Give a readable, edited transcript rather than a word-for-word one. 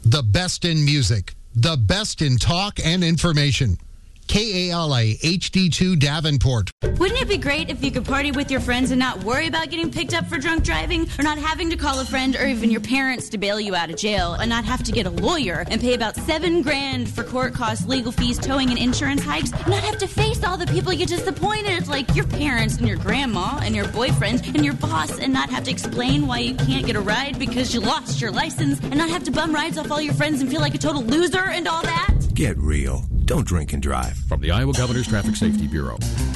The best in music. The best in talk and information. KALA HD2 Davenport. Wouldn't it be great if you could party with your friends and not worry about getting picked up for drunk driving, or not having to call a friend or even your parents to bail you out of jail, and not have to get a lawyer and pay about $7,000 for court costs, legal fees, towing, and insurance hikes, and not have to face all the people you disappointed, like your parents and your grandma and your boyfriend and your boss, and not have to explain why you can't get a ride because you lost your license, and not have to bum rides off all your friends and feel like a total loser and all that? Get real. Don't drink and drive. From the Iowa Governor's Traffic Safety Bureau.